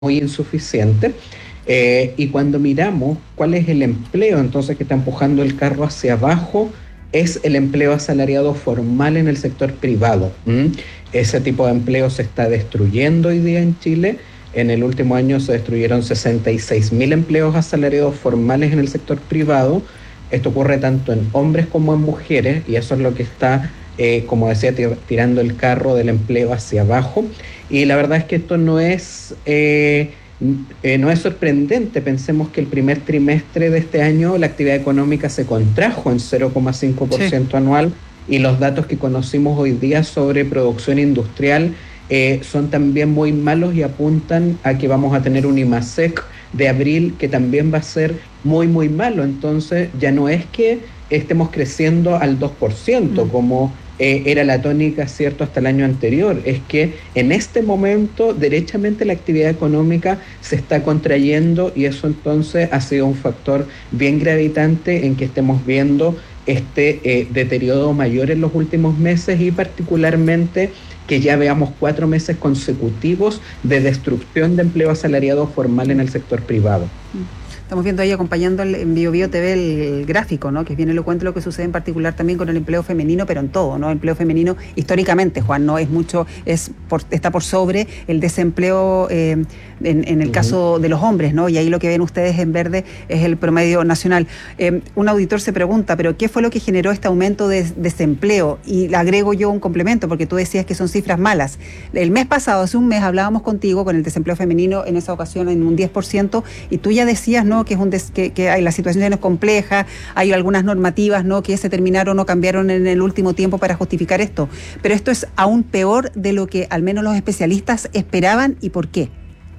muy insuficiente. Y cuando miramos cuál es el empleo entonces que está empujando el carro hacia abajo, es el empleo asalariado formal en el sector privado. Ese tipo de empleo se está destruyendo hoy día en Chile. En el último año se destruyeron 66.000 empleos asalariados formales en el sector privado. Esto ocurre tanto en hombres como en mujeres, y eso es lo que está, como decía, tirando el carro del empleo hacia abajo. Y la verdad es que esto no es sorprendente. Pensemos que el primer trimestre de este año la actividad económica se contrajo en 0,5% anual, y los datos que conocimos hoy día sobre producción industrial son también muy malos y apuntan a que vamos a tener un IMASEC de abril que también va a ser muy, muy malo. Entonces ya no es que estemos creciendo al 2% como era la tónica, ¿cierto?, hasta el año anterior. Es que en este momento, derechamente, la actividad económica se está contrayendo, y eso entonces ha sido un factor bien gravitante en que estemos viendo este deterioro mayor en los últimos meses, y particularmente que ya veamos 4 meses consecutivos de destrucción de empleo asalariado formal en el sector privado. Estamos viendo ahí, acompañando en BioBio TV, el gráfico, ¿no?, que es bien elocuente lo que sucede en particular también con el empleo femenino, pero en todo, ¿no? El empleo femenino históricamente, Juan, no es mucho, está por sobre el desempleo en el caso de los hombres, ¿no? Y ahí lo que ven ustedes en verde es el promedio nacional. Un auditor se pregunta, ¿pero qué fue lo que generó este aumento de desempleo? Y le agrego yo un complemento, porque tú decías que son cifras malas. El mes pasado, hace un mes, hablábamos contigo con el desempleo femenino en esa ocasión en un 10%, y tú ya decías, ¿no?, que hay, la situación ya no es compleja, hay algunas normativas, ¿no?, que se terminaron o cambiaron en el último tiempo para justificar esto. Pero esto es aún peor de lo que al menos los especialistas esperaban. ¿Y por qué?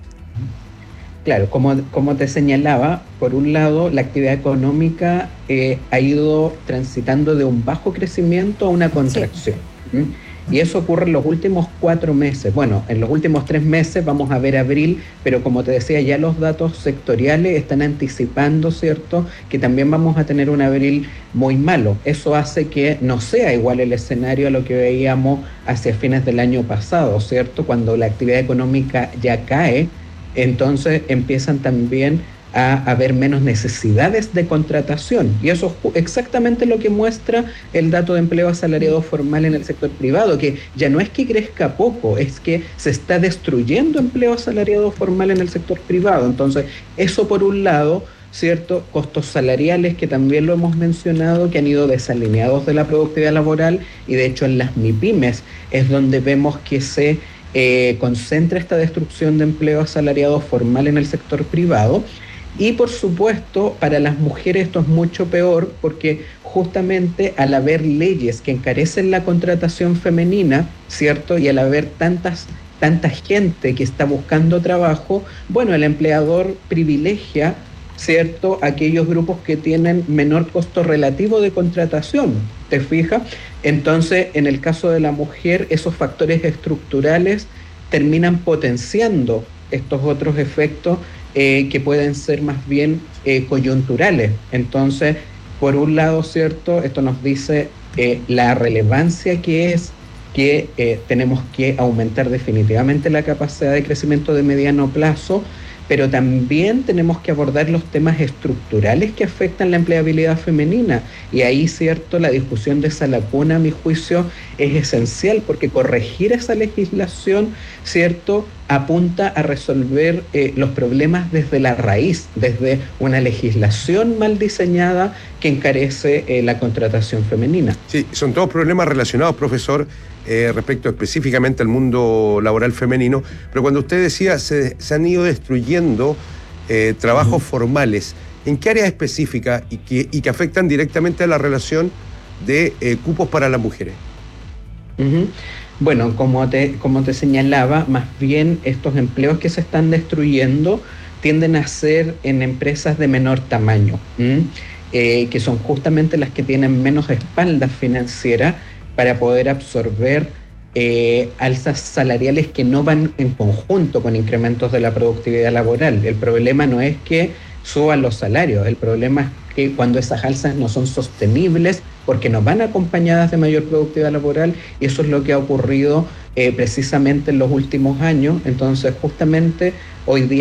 Claro, como te señalaba, por un lado, la actividad económica ha ido transitando de un bajo crecimiento a una contracción. Sí. Y eso ocurre en los últimos 4 meses. Bueno, en los últimos 3 meses vamos a ver abril, pero como te decía, ya los datos sectoriales están anticipando, ¿cierto?, que también vamos a tener un abril muy malo. Eso hace que no sea igual el escenario a lo que veíamos hacia fines del año pasado, ¿cierto?, cuando la actividad económica ya cae. Entonces empiezan también a haber menos necesidades de contratación, y eso es exactamente lo que muestra el dato de empleo asalariado formal en el sector privado, que ya no es que crezca poco, es que se está destruyendo empleo asalariado formal en el sector privado. Entonces eso por un lado, ¿cierto? Costos salariales, que también lo hemos mencionado, que han ido desalineados de la productividad laboral, y de hecho en las MIPYMES es donde vemos que se concentra esta destrucción de empleo asalariado formal en el sector privado. Y por supuesto, para las mujeres esto es mucho peor, porque justamente al haber leyes que encarecen la contratación femenina, ¿cierto?, y al haber tanta gente que está buscando trabajo, bueno, el empleador privilegia, ¿cierto?, aquellos grupos que tienen menor costo relativo de contratación, ¿te fijas? Entonces, en el caso de la mujer, esos factores estructurales terminan potenciando estos otros efectos que pueden ser más bien coyunturales. Entonces, por un lado, ¿cierto?, esto nos dice la relevancia que es que tenemos que aumentar definitivamente la capacidad de crecimiento de mediano plazo, pero también tenemos que abordar los temas estructurales que afectan la empleabilidad femenina. Y ahí, ¿cierto?, la discusión de esa lacuna, a mi juicio, es esencial, porque corregir esa legislación, ¿cierto?, apunta a resolver los problemas desde la raíz, desde una legislación mal diseñada que encarece la contratación femenina. Sí, son todos problemas relacionados, profesor, respecto específicamente al mundo laboral femenino, pero cuando usted decía se han ido destruyendo trabajos formales, ¿en qué áreas específicas y que afectan directamente a la relación de cupos para las mujeres? Bueno, como te señalaba, más bien estos empleos que se están destruyendo tienden a ser en empresas de menor tamaño, que son justamente las que tienen menos espalda financiera para poder absorber alzas salariales que no van en conjunto con incrementos de la productividad laboral. El problema no es que suban los salarios, el problema es que cuando esas alzas no son sostenibles, porque no van acompañadas de mayor productividad laboral, y eso es lo que ha ocurrido precisamente en los últimos años. Entonces, justamente hoy día